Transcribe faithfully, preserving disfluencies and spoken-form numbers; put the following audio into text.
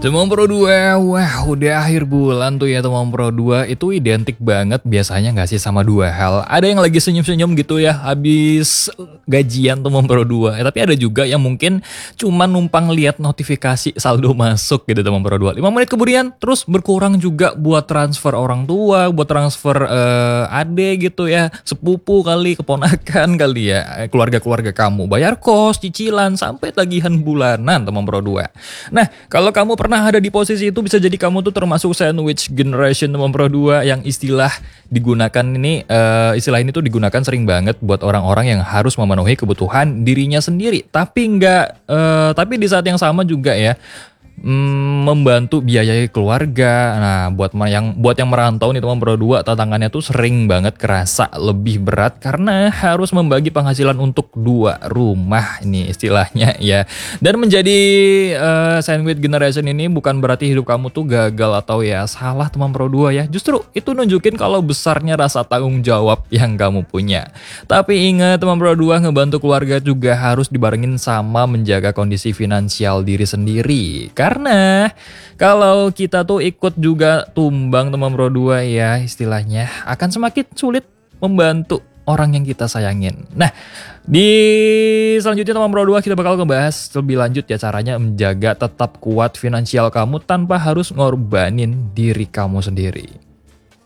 Teman Pro dua, wah udah akhir bulan tuh ya teman Pro dua. Itu identik banget biasanya gak sih sama dua hal. Ada yang lagi senyum-senyum gitu ya habis gajian teman Pro dua. Eh, tapi ada juga yang mungkin cuma numpang lihat notifikasi saldo masuk gitu teman Pro dua. lima menit kemudian terus berkurang juga buat transfer orang tua, buat transfer eh, ade gitu ya, sepupu kali, keponakan kali ya, keluarga-keluarga kamu. Bayar kos, cicilan, sampai tagihan bulanan teman Pro dua. Nah, kalau kamu pernah ada di posisi itu, bisa jadi kamu tuh termasuk sandwich generation teman Pro dua yang istilah digunakan ini uh, istilah ini tuh digunakan sering banget buat orang-orang yang harus memenuhi kebutuhan dirinya sendiri, tapi enggak uh, tapi di saat yang sama juga ya Hmm, membantu biayai keluarga. Nah, buat yang buat yang merantau nih teman Pro dua, tantangannya tuh sering banget kerasa lebih berat karena harus membagi penghasilan untuk dua rumah ini istilahnya ya. Dan menjadi uh, sandwich generation ini bukan berarti hidup kamu tuh gagal atau ya salah teman Pro dua ya. Justru itu nunjukin kalau besarnya rasa tanggung jawab yang kamu punya. Tapi ingat teman Pro dua, ngebantu keluarga juga harus dibarengin sama menjaga kondisi finansial diri sendiri. Karena kalau kita tuh ikut juga tumbang teman Pro dua ya istilahnya, akan semakin sulit membantu orang yang kita sayangin. Nah, di selanjutnya teman Pro dua kita bakal ngebahas lebih lanjut ya caranya menjaga tetap kuat finansial kamu tanpa harus ngorbanin diri kamu sendiri.